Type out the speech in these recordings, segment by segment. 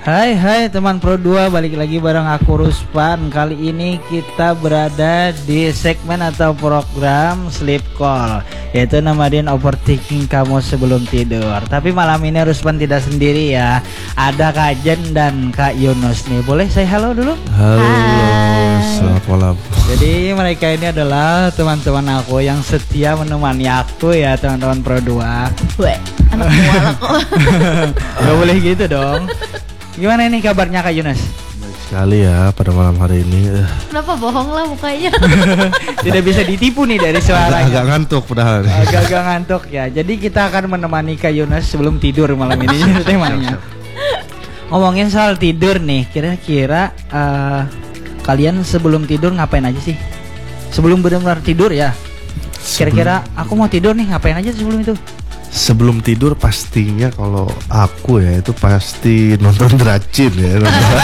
Hai teman Pro 2, balik lagi bareng aku Ruspan. Kali ini kita berada di segmen atau program Sleep Call, yaitu namarin overthinking kamu sebelum tidur. Tapi malam ini Ruspan tidak sendiri ya. Ada Kak Jen dan Kak Yunus nih. Boleh saya halo dulu? Halo, selamat malam. Jadi mereka ini adalah teman-teman aku yang setia menemani aku ya, teman-teman Pro 2. Weh, anak mualak kok. Gak boleh gitu dong. Gimana ini kabarnya Kak Yunus? Baik sekali ya pada malam hari ini. Kenapa bohong lah mukanya? Tidak bisa ditipu nih dari suaranya. Agak ngantuk padahal. Agak ngantuk ya. Jadi kita akan menemani Kak Yunus sebelum tidur malam ini temanya. Ngomongin soal tidur nih, kira-kira kalian sebelum tidur ngapain aja sih? Sebelum benar-benar tidur ya. Kira-kira aku mau tidur nih, ngapain aja sebelum itu? Sebelum tidur pastinya kalau aku ya itu pasti nonton Dracin ya.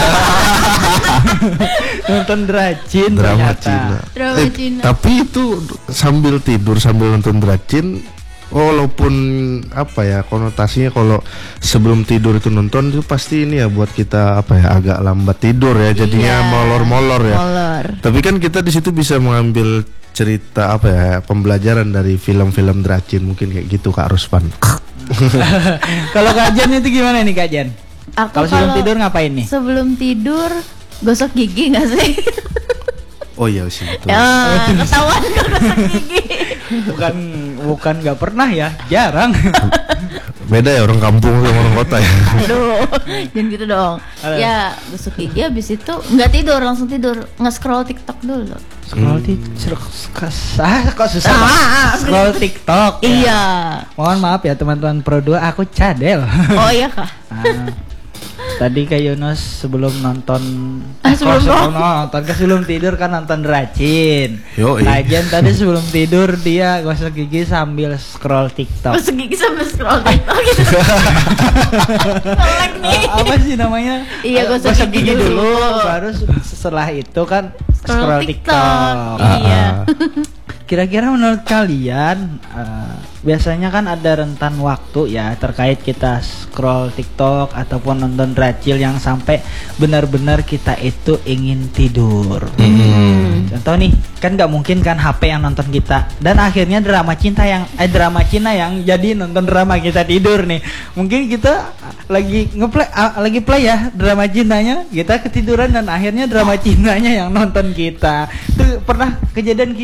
Nonton Dracin Drama ternyata. Cina. Drama Cina. Tapi itu sambil tidur sambil nonton Dracin, walaupun apa ya konotasinya kalau sebelum tidur itu nonton itu pasti ini ya buat kita apa ya agak lambat tidur ya, jadinya Iya, molor-molor ya. molor. Tapi kan kita di situ bisa mengambil cerita apa ya pembelajaran dari film-film Dracin, mungkin kayak gitu Kak Ruspan. Kalau Kak Jen itu gimana nih Kak Jen? Aku Kalau sebelum tidur ngapain nih? Sebelum tidur gosok gigi nggak sih? Oh iya sih betul. Ya, ketahuan kan gosok gigi. Bukan nggak pernah ya, jarang. Beda ya orang kampung sama orang kota ya. Aduh, jangan gitu dong. Aduh. Ya, gosok gigi habis itu nggak tidur, langsung tidur. Nge-scroll TikTok dulu. Scroll TikTok, kok susah? Scroll TikTok. Iya. Mohon maaf ya teman-teman Pro 2, aku cadel. Oh iya kah? Tadi Kak Yunus sebelum nonton sebelum tidur kan nonton Dracin. Yoi. Kak Jen tadi sebelum tidur dia gosok gigi sambil scroll TikTok. Gosok gigi sambil scroll TikTok gitu. Ngelek nih. Apa sih namanya? Iya, gosok gigi dulu. Baru setelah itu kan scroll TikTok. Iya. Kira-kira menurut kalian biasanya kan ada rentan waktu ya terkait kita scroll TikTok ataupun nonton Dracil yang sampai benar-benar kita itu ingin tidur. Contoh nih, kan nggak mungkin kan HP yang nonton kita dan akhirnya drama Cina yang jadi nonton drama kita tidur nih. Mungkin kita lagi play ya drama Cinanya, kita ketiduran dan akhirnya drama Cinanya yang nonton kita. Itu pernah kejadian